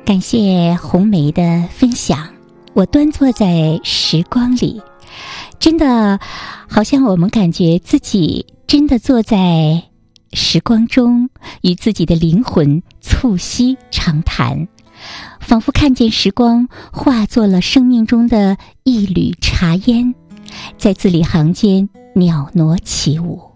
感谢红梅的分享。我端坐在时光里，真的好像我们感觉自己真的坐在时光中，与自己的灵魂促膝长谈，仿佛看见时光化作了生命中的一缕茶烟，在字里行间袅娜起舞。